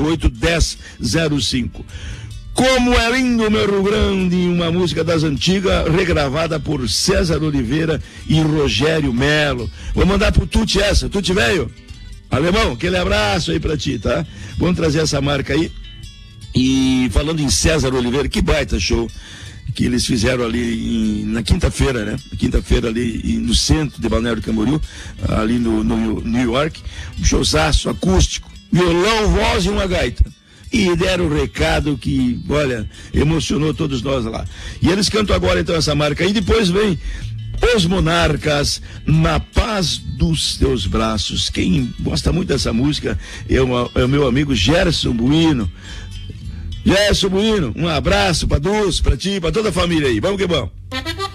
9881005. Como é lindo, meu Rio Grande, uma música das antigas, regravada por César Oliveira e Rogério Melo. Vou mandar pro Tuti essa, Tuti velho, alemão, aquele abraço aí pra ti, tá? Vamos trazer essa marca aí. E falando em César Oliveira, que baita show que eles fizeram ali na quinta-feira, né? Quinta-feira ali no centro de Balneário Camboriú, ali no New York, um showzaço acústico, violão, voz e uma gaita. E deram o recado que, olha, emocionou todos nós lá. E eles cantam agora então essa marca aí, depois vem Os Monarcas, Na Paz dos Teus Braços. Quem gosta muito dessa música é o meu amigo Gerson Bueno. Gerson Bueno, um abraço pra Dulce, pra ti, pra toda a família aí. Vamos que vamos.